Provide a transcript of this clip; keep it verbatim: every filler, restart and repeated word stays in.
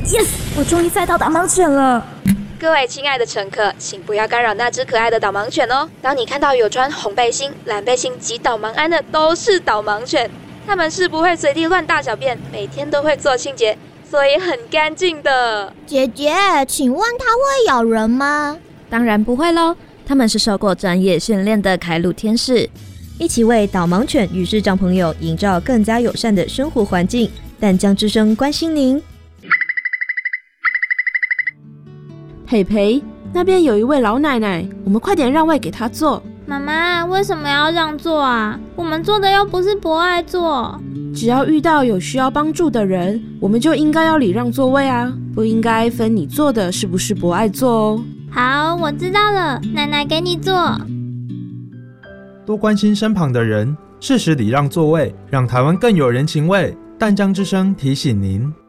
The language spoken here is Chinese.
Yes， 我终于载到导盲犬了。 各位亲爱的乘客，请不要干扰那只可爱的导盲犬哦。当你看到有穿红背心、蓝背心及导盲鞍的，都是导盲犬。它们是不会随地乱大小便，每天都会做清洁，所以很干净的。 姐姐，请问它会咬人吗？ 当然不会咯，它们是受过专业训练的开路天使，一起为导盲犬与视障朋友营造更加友善的生活环境。淡江之声关心您。 培培，那边有一位老奶奶，我们快点让位给她坐。 妈妈，为什么要让座啊？我们坐的又不是博爱座。 只要遇到有需要帮助的人，我们就应该要礼让座位啊，不应该分你坐的是不是博爱座哦。 好，我知道了，奶奶给你坐。 多关心身旁的人，适时礼让座位，让台湾更有人情味。淡江之声提醒您。